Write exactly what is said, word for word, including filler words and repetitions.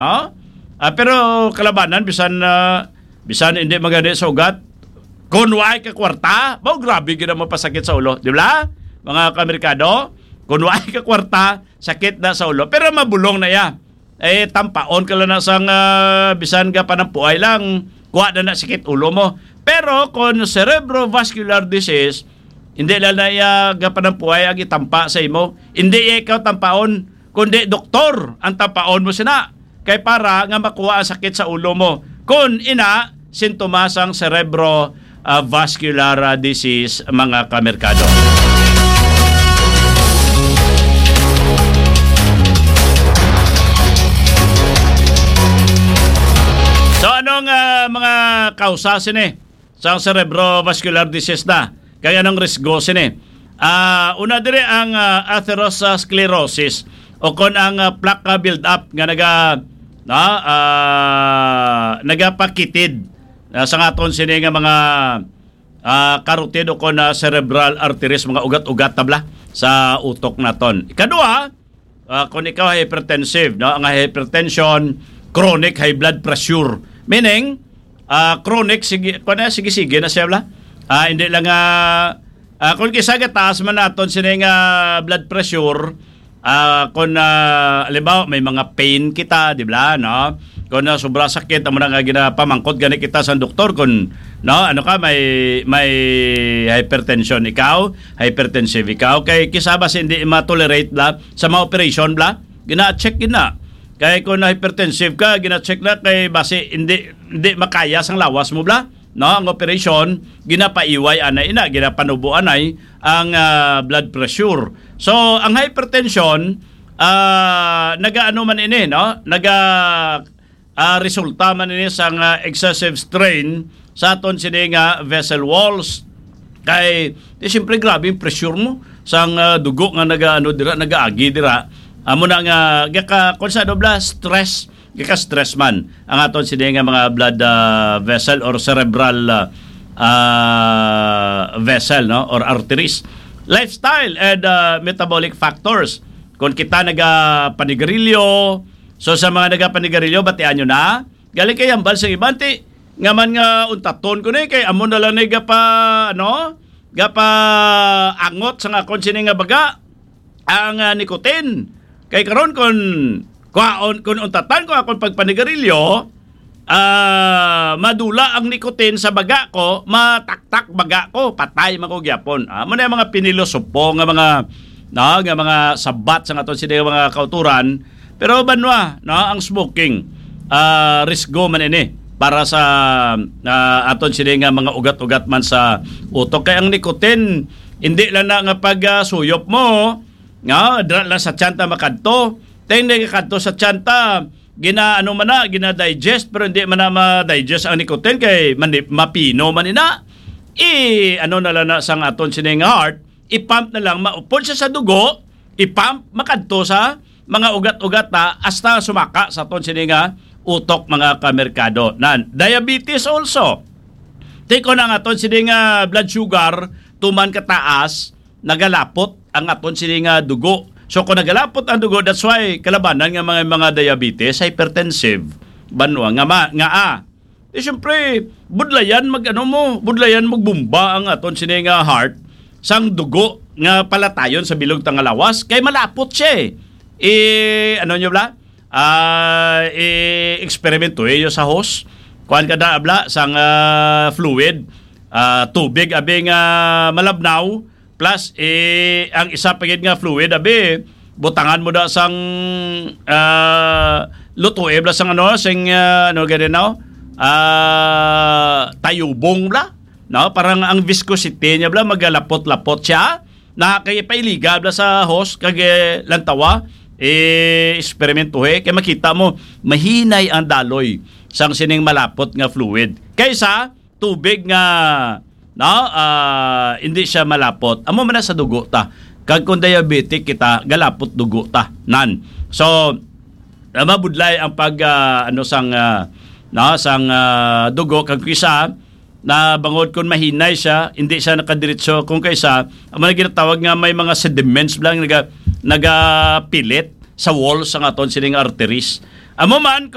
Ah, ah, pero kalabanan bisan uh, bisan hindi maganda sa ugat. Kung waay ka kwarta, bao grabe gina mapasakit sa ulo, di ba? Mga kamerkado, kung waay ka kwarta, sakit na sa ulo. Pero mabulong na ya. Eh tampaon ka lang na sang uh, bisan ka pa ng puay lang, kuha na na sakit ulo mo. Pero kung cerebrovascular disease, hindi lang na iya ka pa ng puay ang itampa sa imo. Hindi ikaw tampaon, kundi doktor ang tampaon mo sina. Kay para nga makuha ang sakit sa ulo mo. Kung ina, sintomas ang cerebro uh, vascular uh, disease, mga kamerkado. So anong uh, mga kausa sini sa cerebrovascular disease na? Kaya anong risgo sini? Uh, una dire ang uh, atherosclerosis o kon ang uh, plaque build up nga naga na uh, nagapakitid uh, sa ngaton sini nga mga uh, carotid o kon uh, cerebral arteries, mga ugat-ugat tabla sa utok naton. Ikadua, uh, kung ikaw hypertensive, no, ang hypertension, chronic high blood pressure, meaning uh, chronic sige kuna sige sige na siya bla. Uh, hindi lang uh, uh, kung kisa taas man naton sini nga blood pressure. Uh, kung uh, alimbawa may mga pain kita, di ba, no? Kung uh, sobra sakit ang mga ginapamangkot gani kita sa doktor, kung no, ano ka, may may hypertension ikaw, hypertensive ikaw, kay kisabas hindi ma-tolerate bla sa mga operation bla, gina-check gina. Kay kung hypertensive ka, gina-check na kay base hindi hindi makaya sang lawas mo bla. No, ang operation ginapaiway anay ina, ginapanubo anay ang uh, blood pressure. So ang hypertension uh, naga-ano man ini, no? Naga uh, resulta man ini sa uh, excessive strain sa aton sini nga vessel walls. Kay di siyempre grabe yung pressure mo sang uh, dugo nga naga-ano dira, nagaagi dira. Amo na nga gaka konsado bla stress. Gika-stress man ang aton sini nga mga blood uh, vessel or cerebral uh, uh, vessel, no, or arteries. Lifestyle and uh, metabolic factors. Kung kita naga-panigarilyo, so sa mga naga-panigarilyo, batian nyo na, galing kay ambal sa ibanti, nga man nga untaton ko na, kay amo na lang na gapa, ano, gapa angot sa nga kung sini nga baga, ang uh, nicotine. Kay karon kon Kung, kung untatan ko akong pagpanigarilyo, uh, madula ang nicotine sa baga ko, mataktak baga ko, patay makugyapon. Ah, muna yung mga pinilosopo nga mga, no, nga mga sabat sa aton sila mga kauturan. Pero banwa, no, ang smoking, uh, risgo man ini para sa uh, aton sila nga mga ugat-ugat man sa utok. Kaya ang nicotine, hindi lang na nga pag-suyop mo, nga, dra lang sa tiyanta makadto, tayong kanto sa tiyanta, gina ano man na, gina-digest, pero hindi man na ma-digest ang nicotine kay manip, mapino man ina. I, ano na lang na sang aton sining heart, ipump na lang, maupon siya sa dugo, ipump, makanto sa mga ugat-ugat na, hasta sumaka sa aton sining utok, mga kamerkado. Nan, diabetes also. Take on ang aton sining blood sugar, tuman kataas, nagalapot ang aton sining dugo. So kung nagalapot ang dugo, that's why kalabanan nga mga mga diabetes, hypertensive, banwa nga ma, nga a. Eh syempre, budlayan mag ano mo, budlayan magbumba ang aton sini nga heart sang dugo nga palatayon sa bilog tangalawas kay malapot siya. Eh ano nyo bla? Ah, uh, eh eksperimento eh sa host. Kuan kada abla sang uh, fluid, uh, tubig abi nga malabnaw. Plus, eh, ang isa pagid nga fluid, abi, butangan mo da sang uh, luto, eh, bla sang ano, sang, uh, ano, ganyan na, uh, tayubong, bla, no? Parang ang viscosity niya, bla, magalapot-lapot siya, na kaya pailiga, bla, sa host, kage lantawa, eh, eksperimento, eh, kaya makita mo, mahinay ang daloy sang sining malapot nga fluid. Kaysa, tubig nga, no, uh, hindi siya malapot. Amo man na sa dugo ta. Kag kung diabetic kita, galapot dugo ta. Nan. So, uh, mabudlay ang pag uh, ano sang uh, no, sang uh, dugo kag kisa na bangod kung mahinay siya, hindi siya nakadiretso kung kaysa amo na ginatawag nga may mga sediments lang naga nagapilit sa walls sa aton sining arteries. Amo man